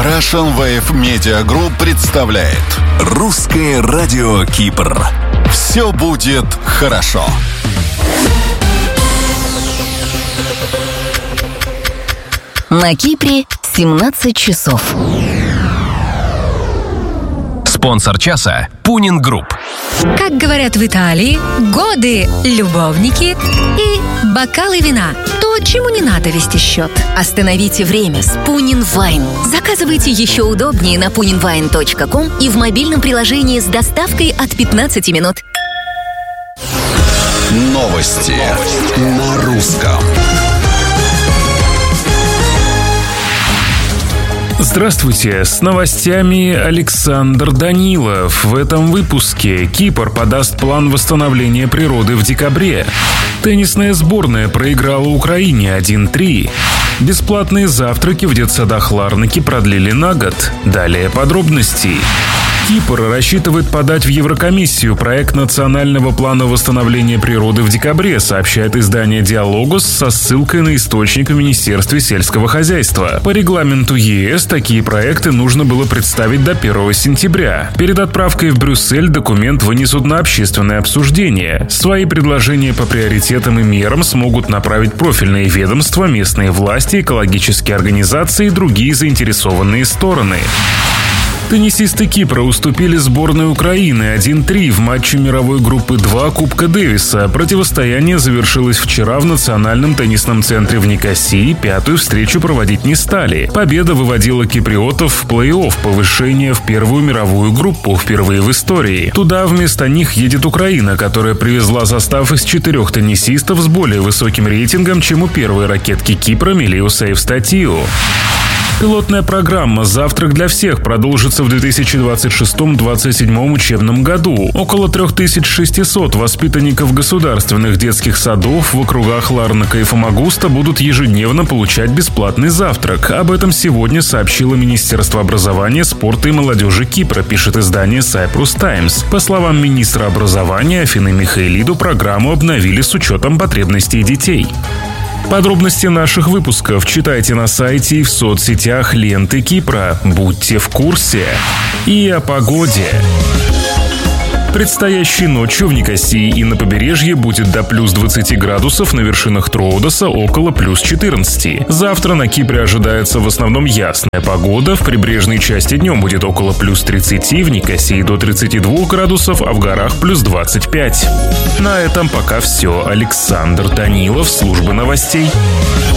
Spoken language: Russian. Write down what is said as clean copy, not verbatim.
Russian Wave Media Group представляет Русское радио Кипр. Все будет хорошо. На Кипре 17 часов. Спонсор часа – Пунин Групп. Как говорят в Италии, годы, любовники и бокалы вина. То, чему не надо вести счет. Остановите время с Пунин Вайн. Заказывайте еще удобнее на puninwine.com и в мобильном приложении с доставкой от 15 минут. Новости на русском. Здравствуйте, с новостями Александр Данилов. В этом выпуске Кипр подаст план восстановления природы в декабре. Теннисная сборная проиграла Украине 1-3. Бесплатные завтраки в детсадах Ларнаки продлили на год. Далее подробности. Кипр рассчитывает подать в Еврокомиссию проект национального плана восстановления природы в декабре, сообщает издание «Диалогос» со ссылкой на источник в Министерстве сельского хозяйства. По регламенту ЕС такие проекты нужно было представить до 1 сентября. Перед отправкой в Брюссель документ вынесут на общественное обсуждение. Свои предложения по приоритетам и мерам смогут направить профильные ведомства, местные власти, экологические организации и другие заинтересованные стороны. Теннисисты Кипра уступили сборной Украины 1-3 в матче мировой группы 2 Кубка Дэвиса. Противостояние завершилось вчера в Национальном теннисном центре в Никосии. Пятую встречу проводить не стали. Победа выводила киприотов в плей-офф, повышение в первую мировую группу впервые в истории. Туда вместо них едет Украина, которая привезла состав из 4 теннисистов с более высоким рейтингом, чем у первой ракетки Кипра Мелиуса Евстатиу. Пилотная программа «Завтрак для всех» продолжится в 2026-2027 учебном году. Около 3600 воспитанников государственных детских садов в округах Ларнака и Фомагуста будут ежедневно получать бесплатный завтрак. Об этом сегодня сообщило Министерство образования, спорта и молодежи Кипра, пишет издание Cyprus Times. По словам министра образования Афины Михаилиду, программу обновили с учетом потребностей детей. Подробности наших выпусков читайте на сайте и в соцсетях ленты Кипра. Будьте в курсе. И о погоде. Предстоящей ночью в Никосии и на побережье будет до плюс 20 градусов, на вершинах Троудоса около плюс 14. Завтра на Кипре ожидается в основном ясная погода. В прибрежной части днем будет около плюс 30, в Никосии до 32 градусов, а в горах плюс 25. На этом пока все. Александр Данилов, служба новостей.